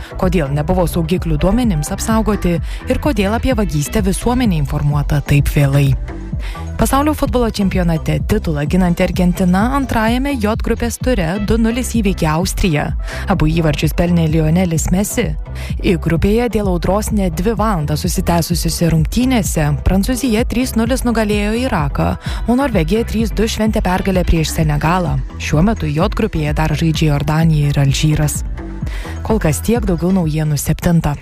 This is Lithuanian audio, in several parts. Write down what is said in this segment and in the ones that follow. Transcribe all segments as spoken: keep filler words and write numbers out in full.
kodėl nebuvo saugiklių duomenims apsaugoti ir kodėl apie vagystę visuomenė informuota taip vėlai. Pasaulio futbolo čempionate titulą ginanti Argentina antrajame J grupės ture du nulis įveikė Austriją. Abu įvarčius pelnė Lionelis Messi. Į grupėje dėl audros net dvi valandas susitęsusiuose rungtynėse Prancūzija trys nulis nugalėjo Iraką, o Norvegija trys du šventė pergalę prieš Senegalą. Šiuo metu J grupėje dar žaidžia Jordanija ir Alžyras. Kol kas tiek, daugiau naujienų septintą.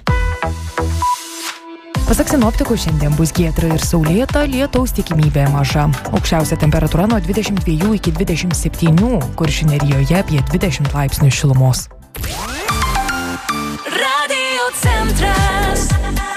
Pasak sinoptikų, šiandien bus giedra ir saulėta, lietaus tikimybė maža. Aukščiausia temperatūra nuo dvidešimt dviejų iki dvidešimt septynių, Kuršių nerijoje apie dvidešimt laipsnių šilumos. Radio centras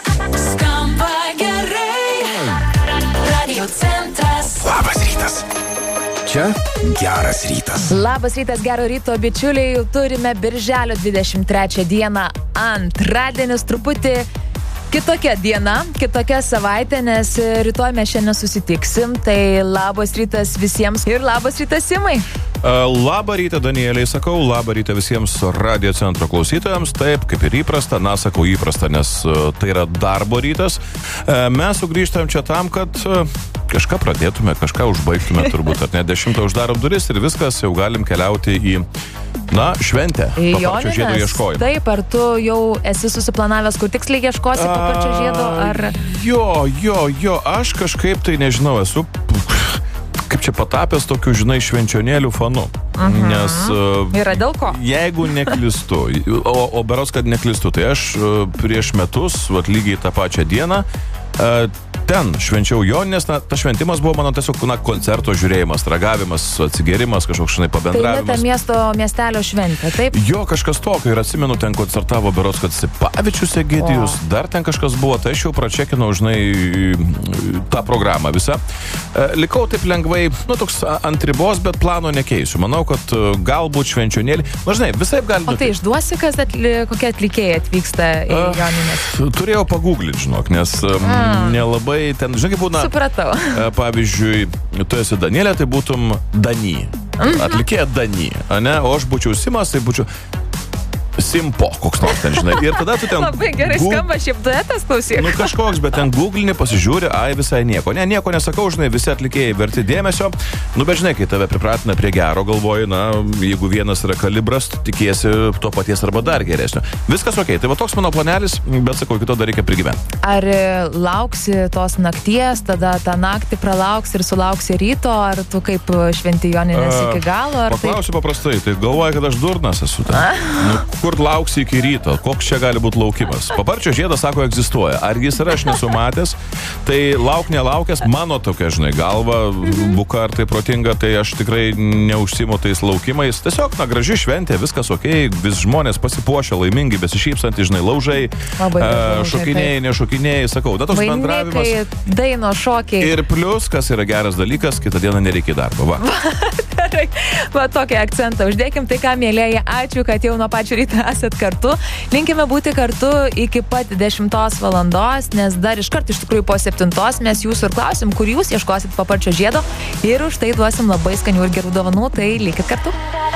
skamba gerai. Radio centras. Labas rytas. Čia geras rytas. Labas rytas, gero ryto, bičiuliai. Turime birželio dvidešimt trečią dieną, antradienis, truputį kitokia diena, kitokia savaitė, nes rytoj mes šiandien susitiksim. Tai labas rytas visiems ir labas rytas Simai. Labą rytą, Danieliai, sakau, labą rytą visiems radio centro klausytojams. Taip, kaip ir įprasta, na, sakau įprasta, nes tai yra darbo rytas. Mes sugrįžtam čia tam, kad kažką pradėtume, kažką užbaigtume turbūt, ar ne, dešimtą uždarom duris ir viskas, jau galim keliauti į, na, šventę, paparčio žiedo ieškojimą. Taip, ar tu jau esi susiplanavęs, kur tiksliai ieškosi paparčio žiedo, ar... Jo, jo, jo, aš kažkaip tai nežinau, esu... kaip čia patapęs tokių, žinai, švenčionėlių fanu. Mhm. Nes... Yra dėl ko? Jeigu neklystu, o, o berods, kad neklystu, tai aš prieš metus, vat lygiai tą pačią dieną, ten švenčiau Jonines, na, tas šventimas buvo mano tiesiog, na, koncerto žiūrėjimas, ragavimas, atsigėrimas, kažkoks, žinai, pabendravimas. Tai ne ta miesto, miestelio šventė, taip? Jo, kažkas tokio, ir atsimenu, ten koncertavo berods, kad Sipavičius Egidijus, o. dar ten kažkas buvo, tai aš jau pračekinau, žinai, tą programą visą. Likau taip lengvai, nu, toks ant ribos, bet plano nekeisiu. Manau, kad galbūt švenčionėlį, na, žinai, visaip gali... O tai išduosi, kas atli, kokie atlikėjai atvyksta į Jonines? Turėjau paguglinti, žinok, nes mm. nelabai ten, žinai, kaip būna... Supratau. Pavyzdžiui, tu esi Danielė, tai būtum Dany. Mm-hmm. Atlikėja Dany, ne? O aš būčiau Simas, tai būčiau Simpo, koks nors ten, žinai. Ir tada tu ten... Labai gerai gu... skamba šiaip duetas, klausyk. Nu, kažkoks, bet ten googlini, pasižiūri, ai, visai nieko. Ne, nieko nesakau, žinai, visi atlikėjai verti dėmesio. Nu, bet žinai, kai tave pripratina prie gero, galvoji, na, jeigu vienas yra kalibras, tikiesi to paties arba dar geresnio. Viskas okei, tai va toks mano planelis, bet sakau, kito dar reikia prigyventi. Ar lauksi tos nakties, tada tą naktį pralauks ir sulauksi ryto, ar tu kaip šventi Jonines iki galo? Ar paklausiu taip... paprastai, tai galvoji, kad aš durnas esu ten. Nu, kur lauksi iki ryto, koks čia gali būti laukimas. Paparčio žiedas, sako, egzistuoja. Ar jis yra, aš nesu matęs, tai lauk nelaukęs, mano tokia, žinai, galva, buka ar tai protinga, tai aš tikrai neužsimu tais laukimais. Tiesiog, na, graži šventė, viskas okei, vis žmonės pasipuošia, laimingi, besišypsantys, žinai, laužai, uh, šokinėjai, nešokinėjai, sakau, da toks bendravimas. Daino, šokiai. Ir plus, kas yra geras dalykas, kitą dieną nereikia darbo, va. Va, tokį akcentą uždėkim, tai ką, mėlėjai, ačiū, kad jau nuo pačio ryto esat kartu. Linkime būti kartu iki pat dešimtos valandos, nes dar iškart iš tikrųjų po septintos mes jūsų ir klausim, kur jūs ieškosit paparčio žiedo ir už tai duosim labai skanių ir gerų dovanų, tai likit kartu.